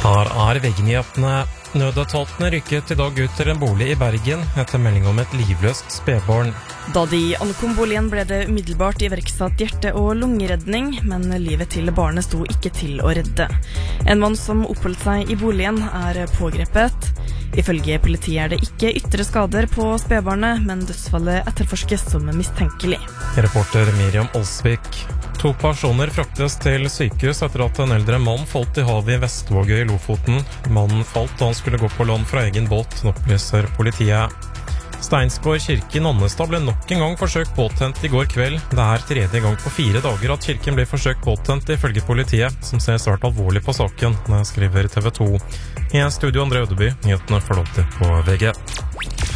Her VG-nyhetene. Nødetatene rykket I dag ut til en bolig I Bergen etter melding om et livløst spedbarn. Da de ankom boligen ble det umiddelbart iverksatt hjerte- og lungeredning, men livet til barnet sto ikke til å redde. En mann som oppholdt seg I boligen pågrepet. Ifølge politiet det ikke ytre skader på spedbarnet, men dødsfallet etterforskes som mistenkelig. Reporter Miriam Olsvik. 2 personer fraktes til sykehus etter at en eldre mann falt I havet I Vestvågøy I Lofoten. Mannen falt da han skulle gå på land fra egen båt, opplyser politiet. Steinsgård kirke I Nannestad ble nok en gang forsøkt påtent I går kveld. Det 3. gang på 4 dager at kirken blir forsøkt påtent ifølge politiet, som ser svært alvorlig på saken, skriver TV 2. I studio André Ødeby, nyhetene får lov til på VG.